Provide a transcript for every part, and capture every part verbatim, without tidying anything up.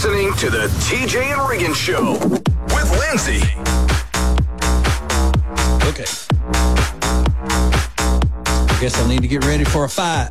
listening to the T J and Regan Show with Lindsay. Okay. I guess I need to get ready for a fight.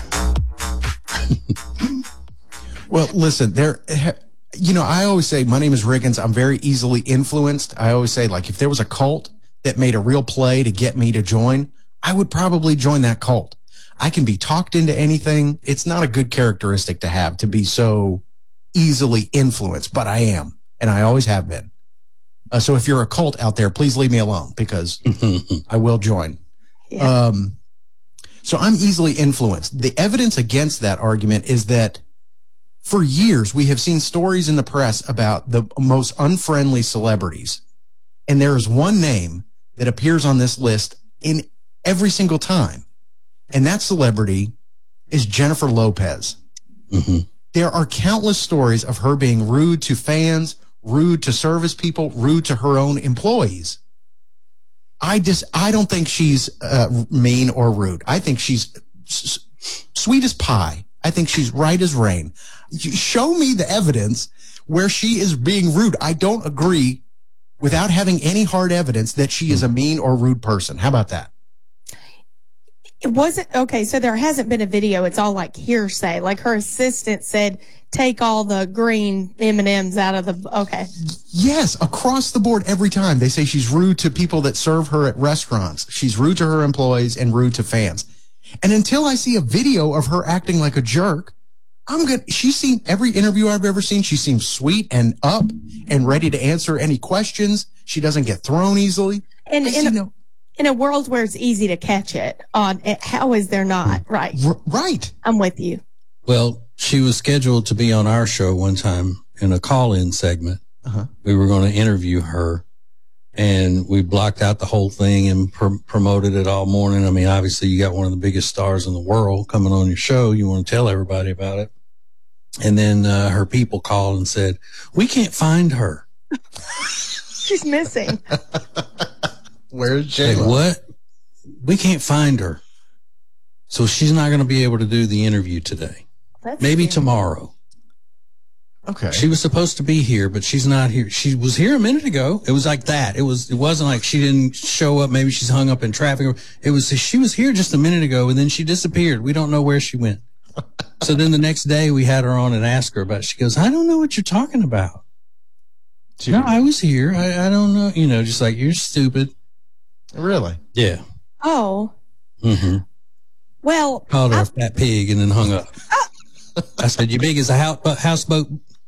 Well, listen, there, you know, I always say my name is Riggins. I'm very easily influenced. I always say, like, if there was a cult that made a real play to get me to join, I would probably join that cult. I can be talked into anything. It's not a good characteristic to have, to be so easily influenced, but I am, and I always have been. Uh, so if you're a cult out there, please leave me alone, because I will join. Yeah. Um, so I'm easily influenced. The evidence against that argument is that for years we have seen stories in the press about the most unfriendly celebrities, and there is one name that appears on this list in every single time, and that celebrity is Jennifer Lopez. Mm-hmm. There are countless stories of her being rude to fans, rude to service people, rude to her own employees. I just, I don't think she's uh, mean or rude. I think she's s- sweet as pie. I think she's right as rain. Show me the evidence where she is being rude. I don't agree without having any hard evidence that she is a mean or rude person. How about that? It wasn't, okay, so there hasn't been a video. It's all like hearsay. Like her assistant said, take all the green M and M's out of the, okay. Yes, across the board every time. They say she's rude to people that serve her at restaurants. She's rude to her employees and rude to fans. And until I see a video of her acting like a jerk, I'm good. She seemed, every interview I've ever seen, she seems sweet and up and ready to answer any questions. She doesn't get thrown easily. And in a, no, in a world where it's easy to catch it on, how is there not? Right. R- right. I'm with you. Well, she was scheduled to be on our show one time in a call-in segment. Uh-huh. We were going to interview her, and we blocked out the whole thing and pr- promoted it all morning. I mean, obviously, you got one of the biggest stars in the world coming on your show. You want to tell everybody about it. And then uh, her people called and said, we can't find her. She's missing. Where's J Lo? Like, what? We can't find her. So she's not going to be able to do the interview today. That's Maybe scary. Tomorrow. Okay. She was supposed to be here, but she's not here. She was here a minute ago. It was like that. It was, it wasn't like she didn't show up. Maybe she's hung up in traffic. It was, she was here just a minute ago, and then she disappeared. We don't know where she went. So then the next day we had her on and asked her about it. She goes, I don't know what you're talking about. She, no, I was here. I, I don't know. You know, just like, you're stupid. Really? Yeah. Oh. Mm-hmm. Well. Called her I, a fat pig and then hung up. I said, you big as a house, houseboat.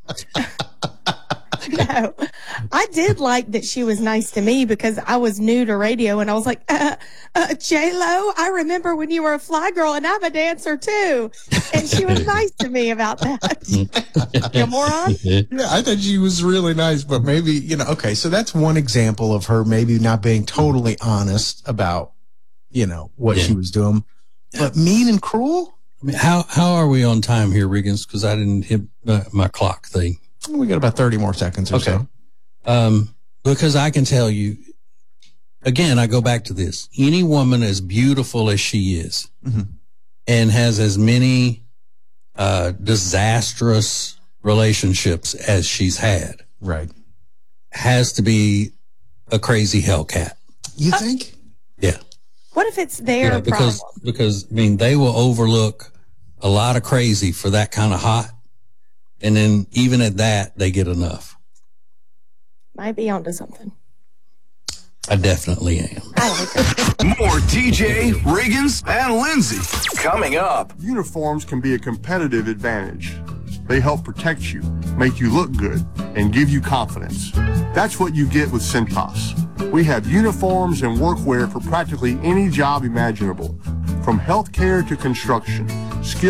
No, I did like that she was nice to me because I was new to radio, and I was like, uh, uh, J Lo, I remember when you were a fly girl, and I'm a dancer too. And she was nice to me about that. You moron? Yeah, I thought she was really nice, but maybe, you know, okay, so that's one example of her maybe not being totally honest about, you know, what yeah. she was doing. But mean and cruel? I mean, how, how are we on time here, Riggins? Because I didn't hit uh, my clock thing. We got about thirty more seconds or okay. so. Um, because I can tell you, again, I go back to this. Any woman as beautiful as she is mm-hmm. and has as many uh, disastrous relationships as she's had, right, has to be a crazy Hellcat. You think? Yeah. What if it's their yeah, because, problem? Because, I mean, they will overlook a lot of crazy for that kind of hot. And then even at that, they get enough. Might be onto something. I definitely am. I like it. More T J, Riggins, and Lindsay coming up. Uniforms can be a competitive advantage. They help protect you, make you look good, and give you confidence. That's what you get with Cintas. We have uniforms and workwear for practically any job imaginable, from healthcare to construction. Skill